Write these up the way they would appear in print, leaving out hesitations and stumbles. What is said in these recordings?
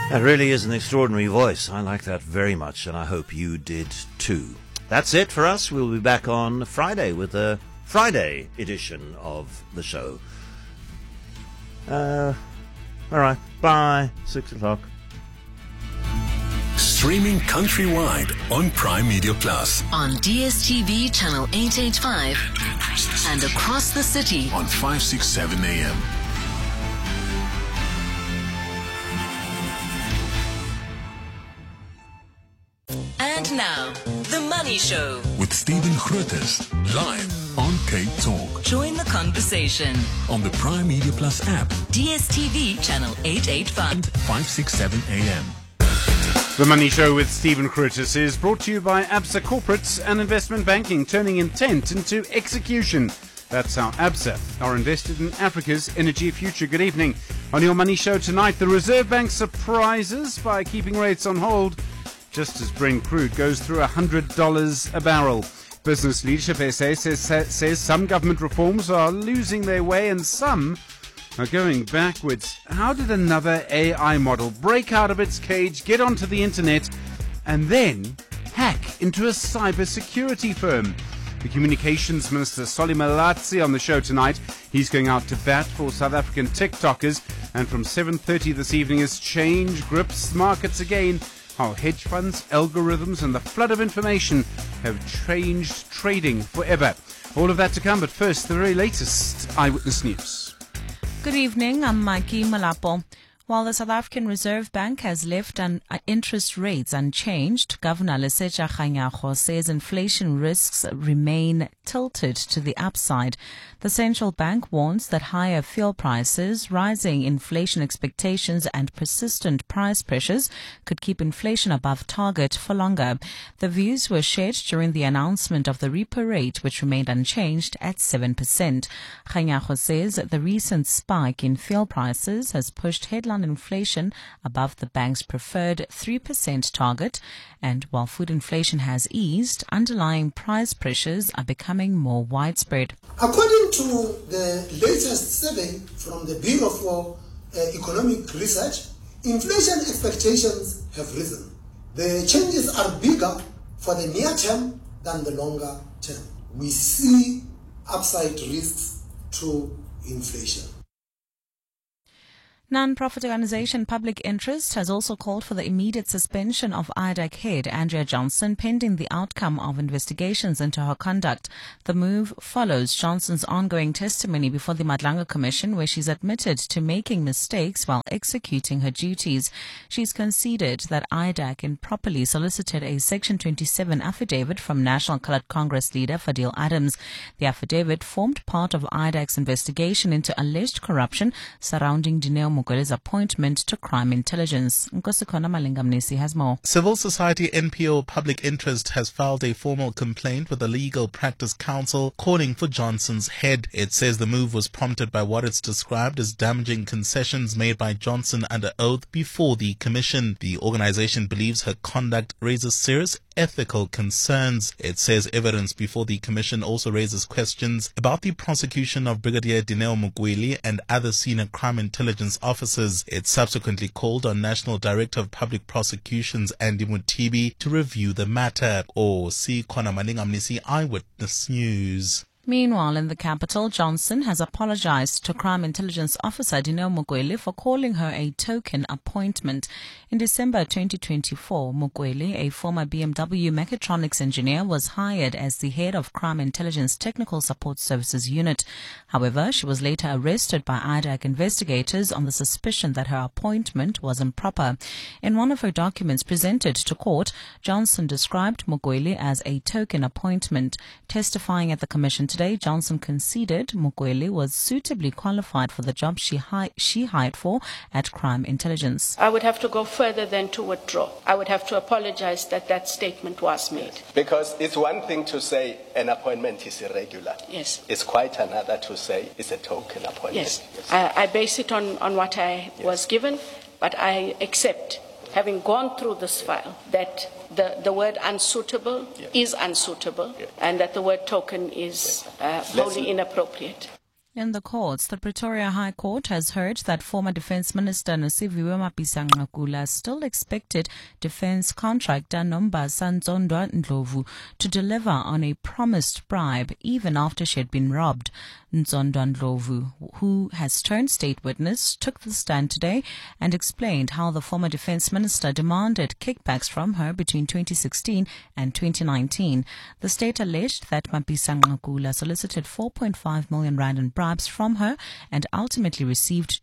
That really is an extraordinary voice. I like that very much, and I hope you did too. That's it for us. We'll be back on Friday with a Friday edition of the show. All right. Bye. 6 o'clock. Streaming countrywide on Prime Media Plus. On DSTV channel 885 and across the city on 567 AM. And now, The Money Show with Stephen Grootes, live on Cape Talk. Join the conversation On the Prime Media Plus app, DSTV channel 885 and 567 AM. The Money Show with Stephen Grootes is brought to you by ABSA Corporates and Investment Banking, turning intent into execution. That's how ABSA are invested in Africa's energy future. Good evening. On your Money Show tonight, the Reserve Bank surprises by keeping rates on hold just as Brent crude goes through $100 a barrel. Business Leadership SA says some government reforms are losing their way and some are going backwards. How did another AI model break out of its cage, get onto the internet, and then hack into a cybersecurity firm? The Communications Minister, Solly Malatsi, on the show tonight. He's going out to bat for South African TikTokers. And from 7:30 this evening, as change grips markets again, how hedge funds, algorithms, and the flood of information have changed trading forever. All of that to come, but first, the very latest Eyewitness News. Good evening, I'm Mikey Malapo. While the South African Reserve Bank has left interest rates unchanged, Governor Lesetja Kganyago says inflation risks remain tilted to the upside. The central bank warns that higher fuel prices, rising inflation expectations, and persistent price pressures could keep inflation above target for longer. The views were shared during the announcement of the repo rate, which remained unchanged at 7%. Kganyago says the recent spike in fuel prices has pushed headline inflation above the bank's preferred 3% target, and while food inflation has eased, underlying price pressures are becoming more widespread. According to the latest survey from the Bureau for Economic Research, inflation expectations have risen. The changes are bigger for the near term than the longer term. We see upside risks to inflation. Non-profit organization Public Interest has also called for the immediate suspension of IDAC head Andrea Johnson pending the outcome of investigations into her conduct. The move follows Johnson's ongoing testimony before the Madlanga Commission, where she's admitted to making mistakes while executing her duties. She's conceded that IDAC improperly solicited a Section 27 affidavit from National Coloured Congress leader Fadil Adams. The affidavit formed part of IDAC's investigation into alleged corruption surrounding Dineo Mukwele's appointment to crime intelligence. Nkosikona Malingamnisi has more. Civil society NPO Public Interest has filed a formal complaint with the Legal Practice Council calling for Johnson's head. It says the move was prompted by what it's described as damaging concessions made by Johnson under oath before the commission. The organization believes her conduct raises serious ethical concerns. It says evidence before the commission also raises questions about the prosecution of Brigadier Dineo Mukwele and other senior crime intelligence officers. It subsequently called on National Director of Public Prosecutions Andy Mutibi to review the matter. See Kona Malingamnisi, Eyewitness News. Meanwhile, in the capital, Johnson has apologized to Crime Intelligence Officer Dineo Mukwele for calling her a token appointment. In December 2024, Mukwele, a former BMW mechatronics engineer, was hired as the head of Crime Intelligence Technical Support Services Unit. However, she was later arrested by IDAC investigators on the suspicion that her appointment was improper. In one of her documents presented to court, Johnson described Mukwele as a token appointment. Testifying at the commission today, Johnson conceded Mukwele was suitably qualified for the job she hired for at Crime Intelligence. I would have to go further than to withdraw. I would have to apologize that that statement was made. Because it's one thing to say an appointment is irregular. Yes. It's quite another to say it's a token appointment. Yes. I base it on what I was given, but I accept, having gone through this file, that the word unsuitable is unsuitable, and that the word token is wholly inappropriate. In the courts, the Pretoria High Court has heard that former Defence Minister Nosiviwe Mapisa-Nqakula still expected Defence contractor Nombasa Nzondwa Ndlovu to deliver on a promised bribe even after she had been robbed. Nzondwa Ndlovu, who has turned state witness, took the stand today and explained how the former Defence Minister demanded kickbacks from her between 2016 and 2019. The state alleged that Mapisa-Nqakula solicited 4.5 million rand in bribes from her and ultimately received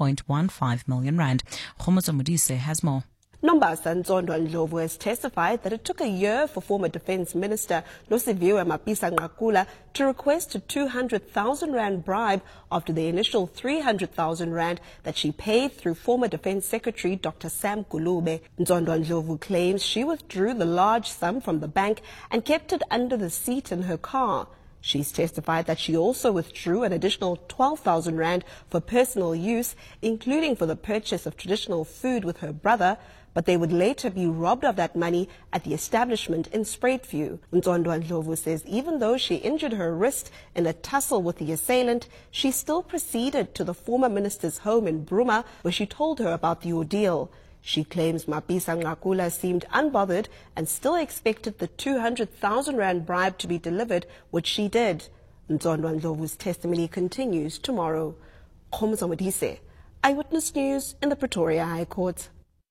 2.15 million rand. Khomozo Modise has more. Nombasa Nzondwa Ndlovu has testified that it took a year for former Defence Minister Nosiviwe Mapisa-Nqakula to request a 200,000 rand bribe after the initial 300,000 rand that she paid through former Defence Secretary Dr. Sam Gulube. Nzondwa Ndlovu claims she withdrew the large sum from the bank and kept it under the seat in her car. She's testified that she also withdrew an additional 12,000 rand for personal use, including for the purchase of traditional food with her brother, but they would later be robbed of that money at the establishment in Spruitview. Nzondwa Ndlovu says even though she injured her wrist in a tussle with the assailant, she still proceeded to the former minister's home in Bruma, where she told her about the ordeal. She claims Mapisa-Nqakula seemed unbothered and still expected the 200,000 rand bribe to be delivered, which she did. Nzondwa Ndlovu's testimony continues tomorrow. Khomozo Modise, Eyewitness News in the Pretoria High Court.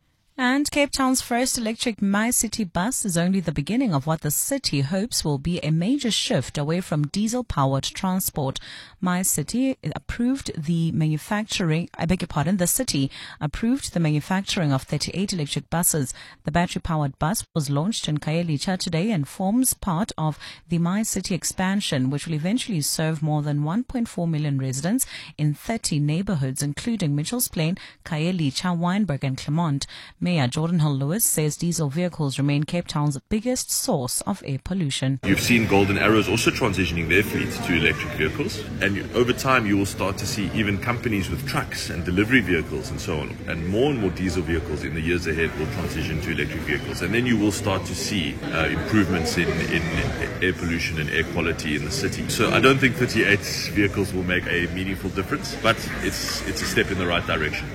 And Cape Town's first electric My City bus is only the beginning of what the city hopes will be a major shift away from diesel-powered transport. My City approved the manufacturing, the city approved the manufacturing of 38 electric buses. The battery-powered bus was launched in Khayelitsha today and forms part of the My City expansion, which will eventually serve more than 1.4 million residents in 30 neighborhoods, including Mitchell's Plain, Khayelitsha, Wynberg and Clermont. Mayor Jordan Hill-Lewis says diesel vehicles remain Cape Town's biggest source of air pollution. You've seen Golden Arrows also transitioning their fleet to electric vehicles, and over time you will start to see even companies with trucks and delivery vehicles and so on, and more diesel vehicles in the years ahead will transition to electric vehicles, and then you will start to see improvements in air pollution and air quality in the city. So I don't think 38 vehicles will make a meaningful difference, but it's a step in the right direction.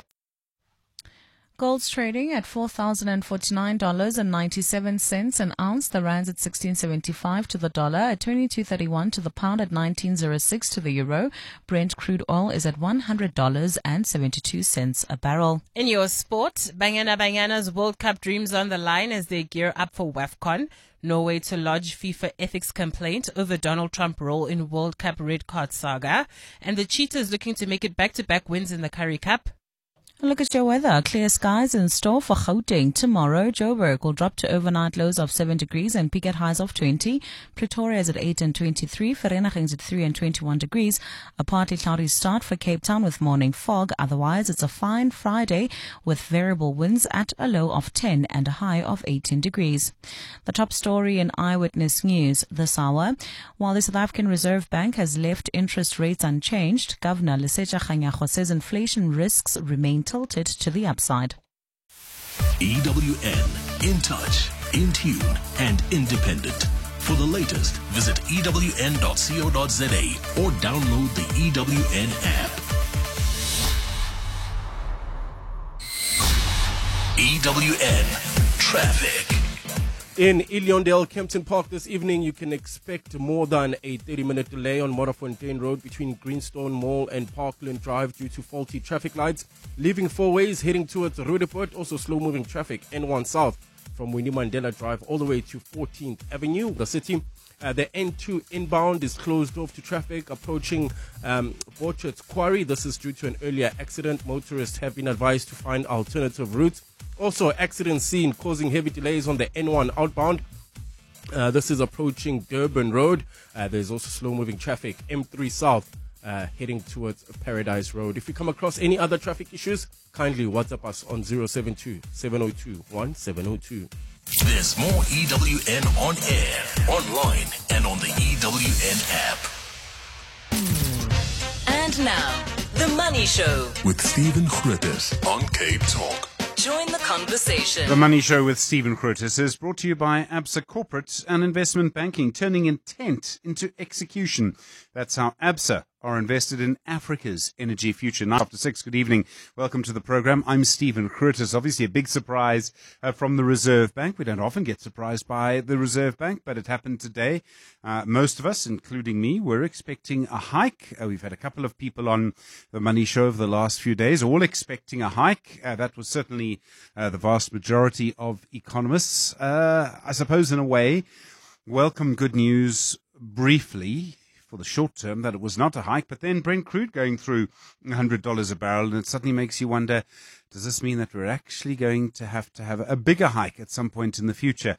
Gold's trading at $4,049.97 an ounce. The rand's at 16.75 to the dollar, at 22.31 to the pound, at 19.06 to the euro. Brent crude oil is at $100.72 a barrel. In your sport, Banyana's World Cup dreams on the line as they gear up for WAFCON. Norway to lodge FIFA ethics complaint over Donald Trump role in World Cup red card saga. And the Cheetahs looking to make it back-to-back wins in the Currie Cup. Look at your weather. Clear skies in store for Gauteng. Tomorrow, Joburg will drop to overnight lows of 7 degrees and peak at highs of 20. Pretoria is at 8 and 23. Vereeniging is at 3 and 21 degrees. A partly cloudy start for Cape Town with morning fog. Otherwise, it's a fine Friday with variable winds at a low of 10 and a high of 18 degrees. The top story in Eyewitness News this hour. While the South African Reserve Bank has left interest rates unchanged, Governor Lesetja Kganyago says inflation risks remain tilted to the upside. EWN, in touch, in tune, and independent. For the latest, visit ewn.co.za or download the EWN app. EWN Traffic. In Illiondale, Kempton Park this evening, you can expect more than a 30-minute delay on Modderfontein Road between Greenstone Mall and Parkland Drive due to faulty traffic lights. Leaving four ways, heading towards Roodepoort, also slow-moving traffic. N1 South from Winnie Mandela Drive all the way to 14th Avenue, the city. The N2 inbound is closed off to traffic approaching Borchards Quarry. This is due to an earlier accident. Motorists have been advised to find alternative routes. Also, accident scene causing heavy delays on the N1 outbound. This is approaching Durban Road. There's also slow-moving traffic. M3 South heading towards Paradise Road. If you come across any other traffic issues, kindly WhatsApp us on 072-702-1702. There's more EWN on air, online, and on the EWN app. And now, The Money Show with Stephen Grootes on Cape Talk. Join the conversation. The Money Show with Stephen Grootes is brought to you by Absa Corporate and Investment Banking, turning intent into execution. That's how Absa are invested in Africa's energy future. Now, after 6, good evening. Welcome to the program. I'm Stephen Curtis. Obviously, a big surprise from the Reserve Bank. We don't often get surprised by the Reserve Bank, but it happened today. Most of us, including me, were expecting a hike. We've had a couple of people on the Money Show over the last few days, all expecting a hike. That was certainly the vast majority of economists. I suppose, in a way, welcome good news briefly for the short term that it was not a hike, but then Brent crude going through $100 a barrel, and it suddenly makes you wonder, does this mean that we're actually going to have a bigger hike at some point in the future?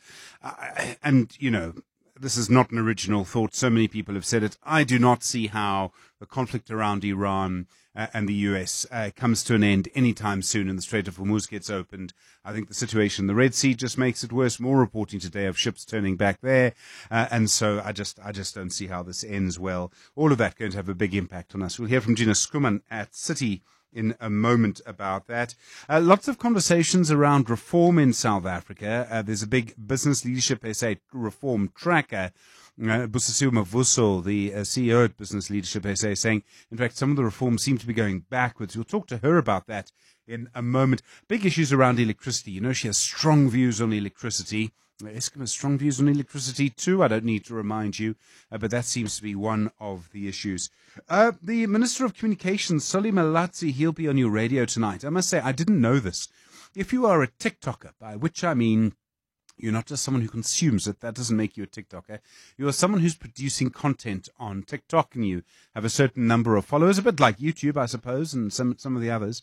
And, you know, this is not an original thought. So many people have said it. I do not see how the conflict around Iran and the US comes to an end anytime soon and the Strait of Hormuz gets opened. I think the situation in the Red Sea just makes it worse. More reporting today of ships turning back there. And so I just don't see how this ends well. All of that going to have a big impact on us. We'll hear from Gina Skuman at Citi in a moment about that. Lots of conversations around reform in South Africa. There's a big Business Leadership SA reform tracker. Busisiwe Mavuso, the CEO at Business Leadership SA, saying, in fact, some of the reforms seem to be going backwards. We'll talk to her about that in a moment. Big issues around electricity. You know, she has strong views on electricity. Eskom has strong views on electricity too. I don't need to remind you, but that seems to be one of the issues. The Minister of Communications, Solly Malatsi, he'll be on your radio tonight. I must say, I didn't know this. If you are a TikToker, by which I mean you're not just someone who consumes it, that doesn't make you a TikToker. You're someone who's producing content on TikTok and you have a certain number of followers, a bit like YouTube, I suppose, and some of the others,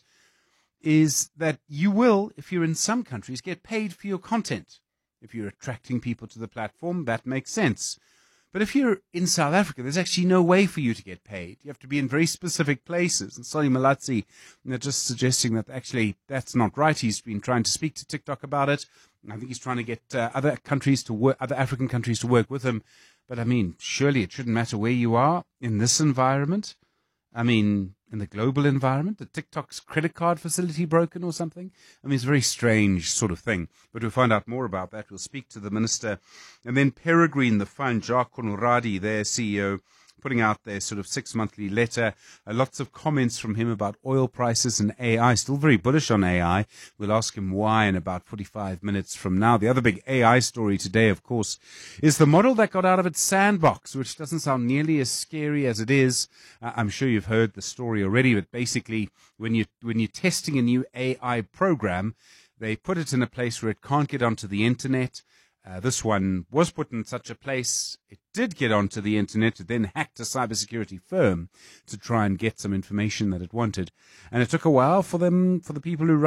is that you will, if you're in some countries, get paid for your content. If you're attracting people to the platform, that makes sense. But if you're in South Africa, there's actually no way for you to get paid. You have to be in very specific places. And Solly Malatsi, just suggesting that actually that's not right. He's been trying to speak to TikTok about it. I think he's trying to get other African countries to work with him. But I mean, surely it shouldn't matter where you are in this environment. I mean, in the global environment, the TikTok's credit card facility broken or something? I mean, it's a very strange sort of thing. But we'll find out more about that. We'll speak to the minister. And then Peregrine, the fund, Jacques Conradi, their CEO, putting out their sort of 6-monthly letter. Lots of comments from him about oil prices and AI. Still very bullish on AI. We'll ask him why in about 45 minutes from now. The other big AI story today, of course, is the model that got out of its sandbox, which doesn't sound nearly as scary as it is. I'm sure you've heard the story already, but basically when you're testing a new AI program, they put it in a place where it can't get onto the internet. This one was put in such a place, it did get onto the internet, it then hacked a cybersecurity firm to try and get some information that it wanted. And it took a while for the people who